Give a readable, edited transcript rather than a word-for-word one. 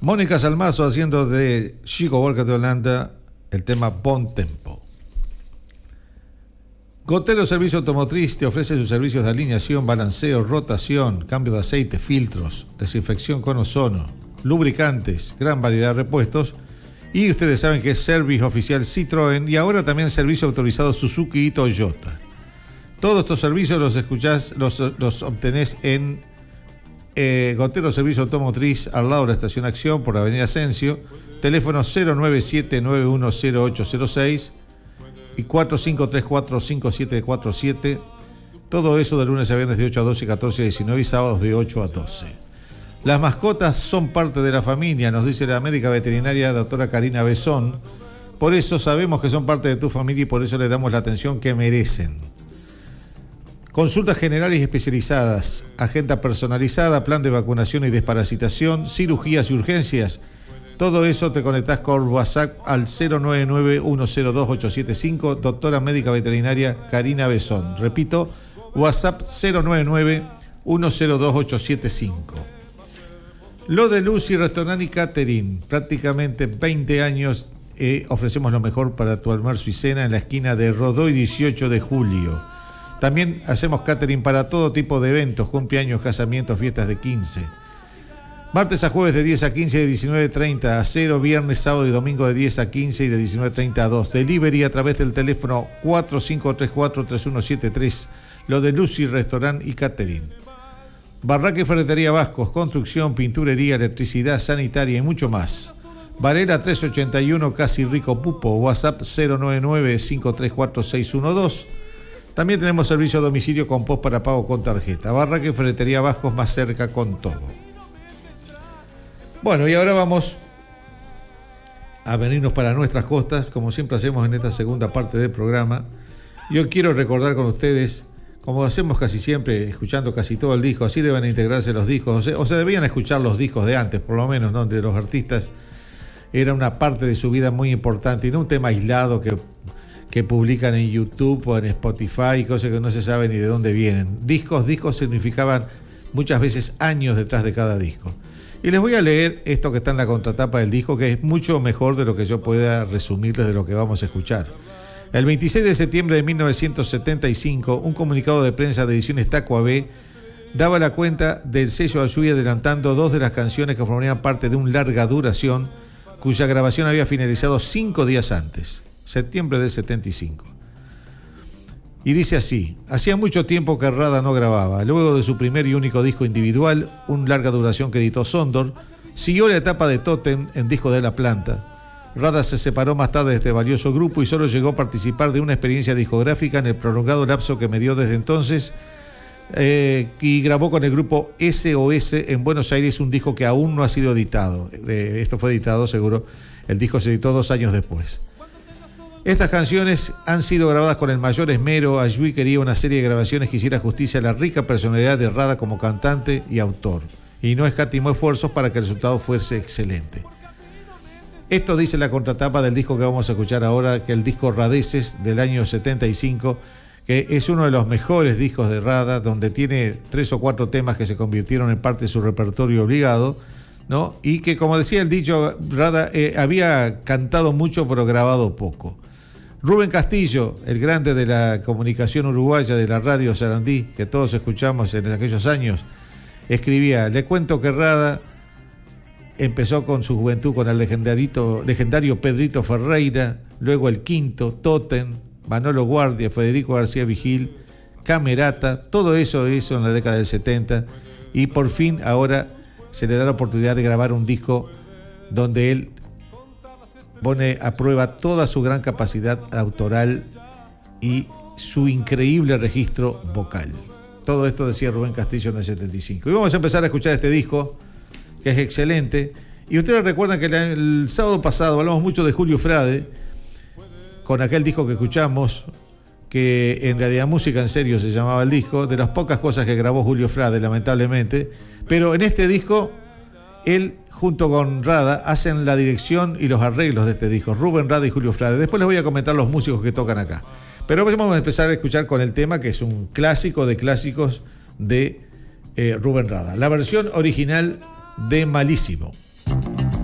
Mónica Salmazo haciendo de Chico Buarque de Holanda el tema Bon Tempo. Gotero Servicio Automotriz te ofrece sus servicios de alineación, balanceo, rotación, cambio de aceite, filtros, desinfección con ozono, lubricantes, gran variedad de repuestos. Y ustedes saben que es servicio oficial Citroën y ahora también servicio autorizado Suzuki y Toyota. Todos estos servicios los obtenés en Gotero Servicio Automotriz al lado de la Estación Acción por Avenida Asensio. Teléfono 097-910806 y 4534-5747. Todo eso de lunes a viernes de 8 a 12, 14 a 19 y sábados de 8 a 12. Las mascotas son parte de la familia, nos dice la médica veterinaria doctora Karina Besón. Por eso sabemos que son parte de tu familia y por eso les damos la atención que merecen. Consultas generales y especializadas, agenda personalizada, plan de vacunación y desparasitación, cirugías y urgencias. Todo eso te conectás con WhatsApp al 099-102-875, doctora médica veterinaria Karina Besón. Repito, WhatsApp 099-102-875. Lo de Lucy Restaurant y Catering, prácticamente 20 años ofrecemos lo mejor para tu almuerzo y cena en la esquina de Rodó y 18 de julio. También hacemos catering para todo tipo de eventos, cumpleaños, casamientos, fiestas de 15. Martes a jueves de 10 a 15 y de 19:30 a 0, viernes, sábado y domingo de 10 a 15 y de 19:30 a 2. Delivery a través del teléfono 4534-3173. Lo de Lucy Restaurant y Catering. Barraca y Ferretería Vascos, construcción, pinturería, electricidad, sanitaria y mucho más. Varela 381, Casi Rico Pupo, WhatsApp 099-534-612. También tenemos servicio a domicilio con post para pago con tarjeta. Barraca y Ferretería Vascos, más cerca con todo. Bueno, y ahora vamos a venirnos para nuestras costas, como siempre hacemos en esta segunda parte del programa. Yo quiero recordar con ustedes, como hacemos casi siempre, escuchando casi todo el disco, así deben integrarse los discos, o sea, debían escuchar los discos de antes, por lo menos, ¿no? De los artistas. Era una parte de su vida muy importante y no un tema aislado que publican en YouTube o en Spotify, cosas que no se sabe ni de dónde vienen. Discos significaban muchas veces años detrás de cada disco. Y les voy a leer esto que está en la contratapa del disco, que es mucho mejor de lo que yo pueda resumirles de lo que vamos a escuchar. El 26 de septiembre de 1975, un comunicado de prensa de Ediciones Taco AB daba la cuenta del sello Alsui adelantando 2 de las canciones que formarían parte de un larga duración, cuya grabación había finalizado 5 días antes. Septiembre del 75. Y dice así: hacía mucho tiempo que Rada no grababa. Luego de su primer y único disco individual, un larga duración que editó Sondor, siguió la etapa de Totem en disco de La Planta. Rada se separó más tarde de este valioso grupo y solo llegó a participar de una experiencia discográfica en el prolongado lapso que me dio desde entonces, y grabó con el grupo SOS en Buenos Aires un disco que aún no ha sido editado. Esto fue editado, seguro. El disco se editó 2 años después. Estas canciones han sido grabadas con el mayor esmero. Alsui quería una serie de grabaciones que hiciera justicia a la rica personalidad de Rada como cantante y autor, y no escatimó esfuerzos para que el resultado fuese excelente. Esto dice la contratapa del disco que vamos a escuchar ahora, que el disco Radeces del año 75, que es uno de los mejores discos de Rada, donde tiene 3 o 4 temas que se convirtieron en parte de su repertorio obligado, ¿no? Y que, como decía el dicho, Rada había cantado mucho pero grabado poco. Rubén Castillo, el grande de la comunicación uruguaya, de la radio Sarandí, que todos escuchamos en aquellos años, escribía: le cuento que Rada empezó con su juventud con el legendario Pedrito Ferreira, luego el Quinto, Totem, Manolo Guardia, Federico García Vigil, Camerata, todo eso hizo en la década del 70, y por fin ahora se le da la oportunidad de grabar un disco donde él pone a prueba toda su gran capacidad autoral y su increíble registro vocal. Todo esto decía Rubén Castillo en el 75. Y vamos a empezar a escuchar este disco, que es excelente. Y ustedes recuerdan que el sábado pasado hablamos mucho de Julio Frade, con aquel disco que escuchamos, que en realidad Música en Serio se llamaba el disco, de las pocas cosas que grabó Julio Frade, lamentablemente. Pero en este disco, él junto con Rada hacen la dirección y los arreglos de este disco, Rubén Rada y Julio Frade. Después les voy a comentar los músicos que tocan acá. Pero vamos a empezar a escuchar con el tema, que es un clásico de clásicos de Rubén Rada, la versión original de Malísimo.